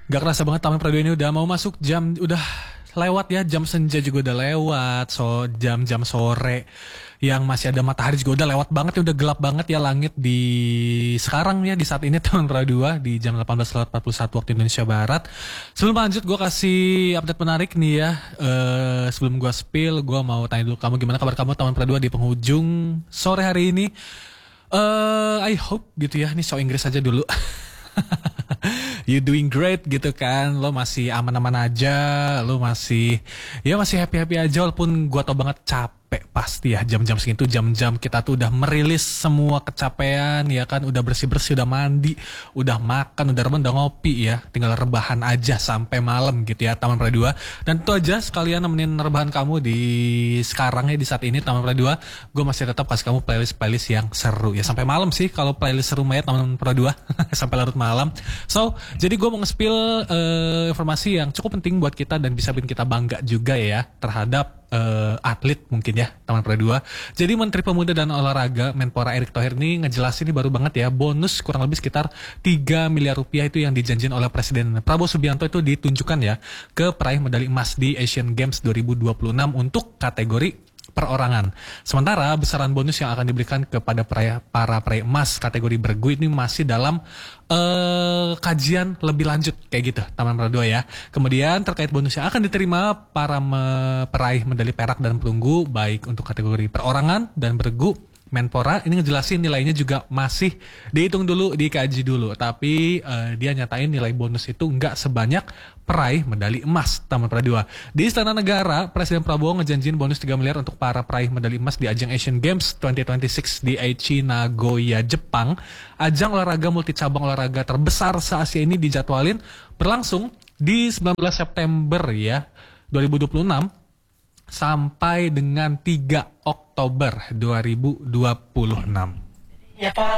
Gak kerasa banget Taman Praduga ini udah mau masuk jam, udah lewat ya, jam senja juga udah lewat, so jam-jam sore yang masih ada matahari juga udah lewat banget ya, udah gelap banget ya langit di sekarang ya, di saat ini Taman Praduga di jam 18.41 waktu Indonesia Barat. Sebelum lanjut gue kasih update menarik nih ya. Sebelum gue spill, gue mau tanya dulu kamu gimana kabar kamu Taman Praduga di penghujung sore hari ini. I hope gitu ya, ini so Inggris aja dulu. You doing great gitu kan, lo masih aman-aman aja, lo masih happy-happy aja, walaupun gua tau banget capek pasti ya jam-jam segitu, jam-jam kita tuh udah merilis semua kecapean ya kan, udah bersih-bersih, udah mandi, udah makan, udah rebahan, udah ngopi ya, tinggal rebahan aja sampai malam gitu ya Taman Praduga. Dan itu aja sekalian nemenin rebahan kamu di sekarang ya, di saat ini Taman Praduga. Gue masih tetap kasih kamu playlist yang seru ya sampai malam sih, kalau playlist seru ya Taman Praduga sampai larut malam. So jadi gue mau nge-spill informasi yang cukup penting buat kita dan bisa bikin kita bangga juga ya terhadap atlet mungkin ya Taman Praduga. Jadi Menteri Pemuda dan Olahraga Menpora Erick Thohir ini ngejelasin ini baru banget ya, bonus kurang lebih sekitar 3 miliar rupiah itu yang dijanjikan oleh Presiden Prabowo Subianto itu ditunjukkan ya ke peraih medali emas di Asian Games 2026 untuk kategori perorangan. Sementara besaran bonus yang akan diberikan kepada para peraih emas kategori bergu ini masih dalam kajian lebih lanjut kayak gitu Taman Praduga ya. Kemudian terkait bonus yang akan diterima para peraih medali perak dan perunggu baik untuk kategori perorangan dan bergu, Menpora ini ngejelasin nilainya juga masih dihitung dulu, dikaji dulu. Tapi dia nyatain nilai bonus itu nggak sebanyak peraih medali emas Taman Praduga. Di Istana Negara, Presiden Prabowo ngejanjiin bonus 3 miliar untuk para peraih medali emas di ajang Asian Games 2026 di Aichi, Nagoya, Jepang. Ajang olahraga multicabang olahraga terbesar se-Asia ini dijadwalin berlangsung di 19 September ya 2026 sampai dengan 3 Oktober 2026. Ya Pak.